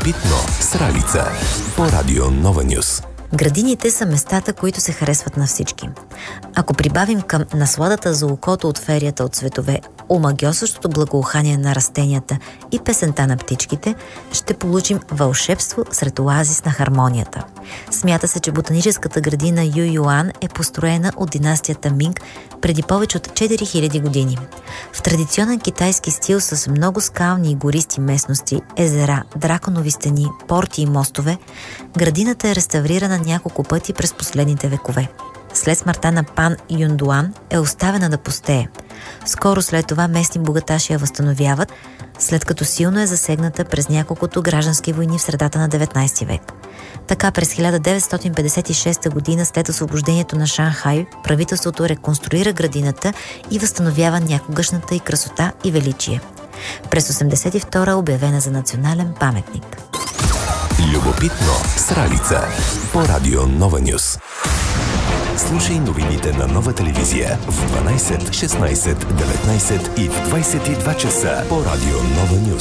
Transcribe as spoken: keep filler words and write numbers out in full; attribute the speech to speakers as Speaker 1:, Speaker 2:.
Speaker 1: Любопитно с Ралица по Радио Нова Нюс.
Speaker 2: Градините са местата, които се харесват на всички. Ако прибавим към насладата за окото от ферията от цветове, омагьосващото благоухание на растенията и песента на птичките, ще получим вълшебство сред оазис на хармонията. Смята се, че ботаническата градина Ю Юан е построена от династията Минг преди повече от четири хиляди години. В традиционен китайски стил с много скални и гористи местности, езера, драконови стени, порти и мостове, градината е реставрирана няколко пъти през последните векове. След смъртта на пан Юндуан е оставена да пустее. Скоро след това местни богаташи я възстановяват, след като силно е засегната през няколкото граждански войни в средата на деветнайсети век. Така през хиляда деветстотин петдесет и шеста година, след освобождението на Шанхай, правителството реконструира градината и възстановява някогашната й красота и величие. През осемдесет и втора е обявена за национален паметник.
Speaker 1: Любопитно с Ралица по Радио Нова Нюс. Слушай новините на Нова телевизия в дванайсет, шестнайсет, деветнайсет и в двайсет и два часа по Радио Нова Нюс.